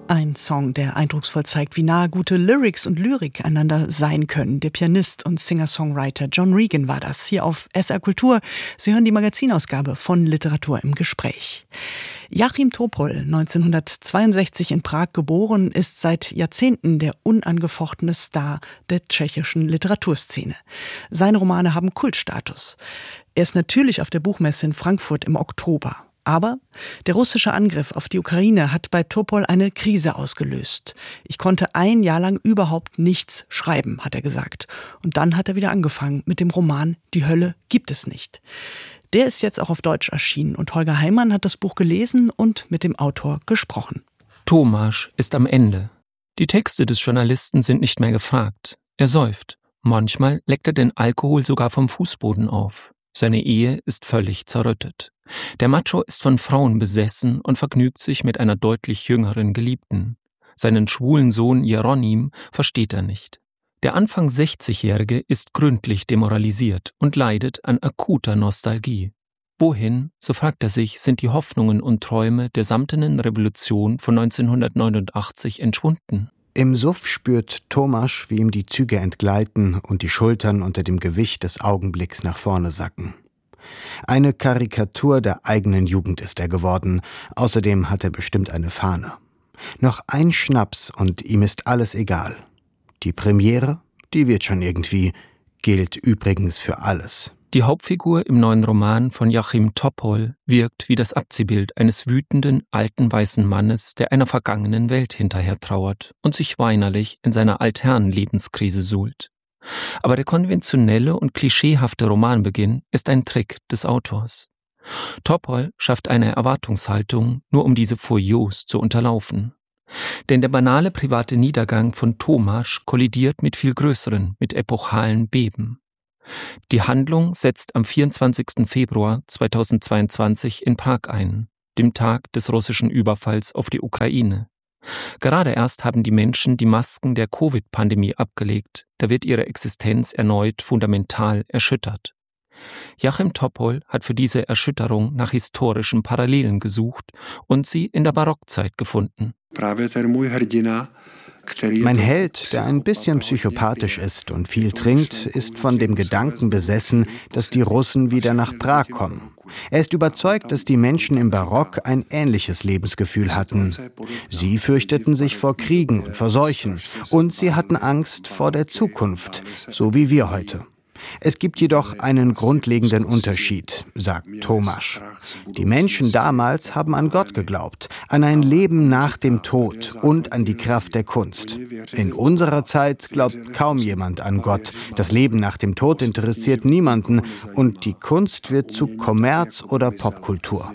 Ein Song, der eindrucksvoll zeigt, wie nahe gute Lyrics und Lyrik einander sein können. Der Pianist und Singer-Songwriter John Regan war das, hier auf SR Kultur. Sie hören die Magazinausgabe von Literatur im Gespräch. Jachim Topol, 1962 in Prag geboren, ist seit Jahrzehnten der unangefochtene Star der tschechischen Literaturszene. Seine Romane haben Kultstatus. Er ist natürlich auf der Buchmesse in Frankfurt im Oktober. Aber der russische Angriff auf die Ukraine hat bei Topol eine Krise ausgelöst. Ich konnte ein Jahr lang überhaupt nichts schreiben, hat er gesagt. Und dann hat er wieder angefangen mit dem Roman Die Hölle gibt es nicht. Der ist jetzt auch auf Deutsch erschienen und Holger Heimann hat das Buch gelesen und mit dem Autor gesprochen. Tomasz ist am Ende. Die Texte des Journalisten sind nicht mehr gefragt. Er säuft. Manchmal leckt er den Alkohol sogar vom Fußboden auf. Seine Ehe ist völlig zerrüttet. Der Macho ist von Frauen besessen und vergnügt sich mit einer deutlich jüngeren Geliebten. Seinen schwulen Sohn Jeronim versteht er nicht. Der Anfang 60-Jährige ist gründlich demoralisiert und leidet an akuter Nostalgie. Wohin, so fragt er sich, sind die Hoffnungen und Träume der samtenen Revolution von 1989 entschwunden? Im Suff spürt Tomasz, wie ihm die Züge entgleiten und die Schultern unter dem Gewicht des Augenblicks nach vorne sacken. Eine Karikatur der eigenen Jugend ist er geworden. Außerdem hat er bestimmt eine Fahne. Noch ein Schnaps und ihm ist alles egal. Die Premiere, die wird schon irgendwie, gilt übrigens für alles. Die Hauptfigur im neuen Roman von Jachim Topol wirkt wie das Abziehbild eines wütenden, alten, weißen Mannes, der einer vergangenen Welt hinterher trauert und sich weinerlich in seiner alternen Lebenskrise suhlt. Aber der konventionelle und klischeehafte Romanbeginn ist ein Trick des Autors. Topol schafft eine Erwartungshaltung, nur um diese furios zu unterlaufen. Denn der banale private Niedergang von Tomasz kollidiert mit viel größeren, mit epochalen Beben. Die Handlung setzt am 24. Februar 2022 in Prag ein, dem Tag des russischen Überfalls auf die Ukraine. Gerade erst haben die Menschen die Masken der Covid-Pandemie abgelegt, da wird ihre Existenz erneut fundamental erschüttert. Jachim Topol hat für diese Erschütterung nach historischen Parallelen gesucht und sie in der Barockzeit gefunden. Mein Held, der ein bisschen psychopathisch ist und viel trinkt, ist von dem Gedanken besessen, dass die Russen wieder nach Prag kommen. Er ist überzeugt, dass die Menschen im Barock ein ähnliches Lebensgefühl hatten. Sie fürchteten sich vor Kriegen und vor Seuchen und sie hatten Angst vor der Zukunft, so wie wir heute. Es gibt jedoch einen grundlegenden Unterschied, sagt Tomasz. Die Menschen damals haben an Gott geglaubt, an ein Leben nach dem Tod und an die Kraft der Kunst. In unserer Zeit glaubt kaum jemand an Gott. Das Leben nach dem Tod interessiert niemanden und die Kunst wird zu Kommerz oder Popkultur.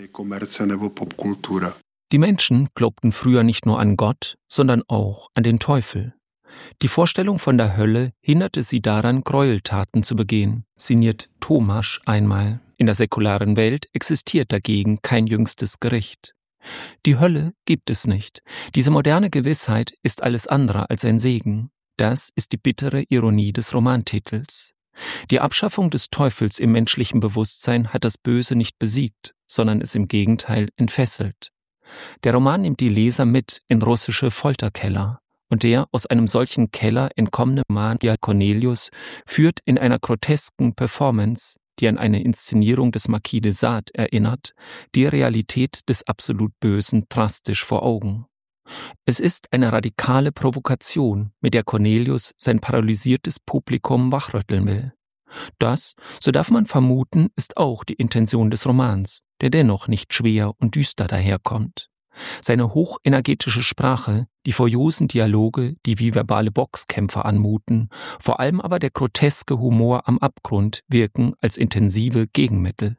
Die Menschen glaubten früher nicht nur an Gott, sondern auch an den Teufel. Die Vorstellung von der Hölle hinderte sie daran, Gräueltaten zu begehen, sinniert Tomasz einmal. In der säkularen Welt existiert dagegen kein jüngstes Gericht. Die Hölle gibt es nicht. Diese moderne Gewissheit ist alles andere als ein Segen. Das ist die bittere Ironie des Romantitels. Die Abschaffung des Teufels im menschlichen Bewusstsein hat das Böse nicht besiegt, sondern es im Gegenteil entfesselt. Der Roman nimmt die Leser mit in russische Folterkeller. Und der aus einem solchen Keller entkommene Magier Cornelius führt in einer grotesken Performance, die an eine Inszenierung des Marquis de Sade erinnert, die Realität des absolut Bösen drastisch vor Augen. Es ist eine radikale Provokation, mit der Cornelius sein paralysiertes Publikum wachrütteln will. Das, so darf man vermuten, ist auch die Intention des Romans, der dennoch nicht schwer und düster daherkommt. Seine hochenergetische Sprache, die furiosen Dialoge, die wie verbale Boxkämpfe anmuten, vor allem aber der groteske Humor am Abgrund wirken als intensive Gegenmittel.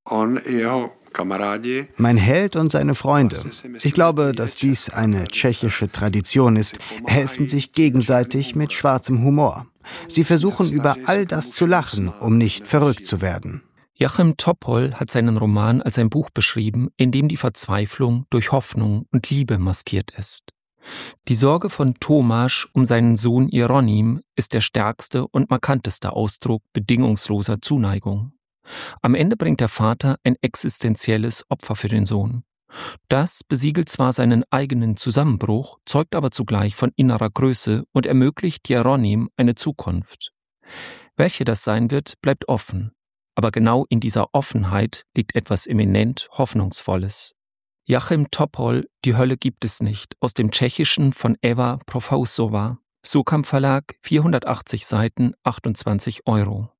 Mein Held und seine Freunde, ich glaube, dass dies eine tschechische Tradition ist, helfen sich gegenseitig mit schwarzem Humor. Sie versuchen über all das zu lachen, um nicht verrückt zu werden. Jachim Topol hat seinen Roman als ein Buch beschrieben, in dem die Verzweiflung durch Hoffnung und Liebe maskiert ist. Die Sorge von Tomasz um seinen Sohn Jeronim ist der stärkste und markanteste Ausdruck bedingungsloser Zuneigung. Am Ende bringt der Vater ein existenzielles Opfer für den Sohn. Das besiegelt zwar seinen eigenen Zusammenbruch, zeugt aber zugleich von innerer Größe und ermöglicht Jeronim eine Zukunft. Welche das sein wird, bleibt offen. Aber genau in dieser Offenheit liegt etwas eminent Hoffnungsvolles. Joachim Topol, Die Hölle gibt es nicht, aus dem Tschechischen von Eva Profausowa, Suhrkamp Verlag, 480 Seiten, 28 €.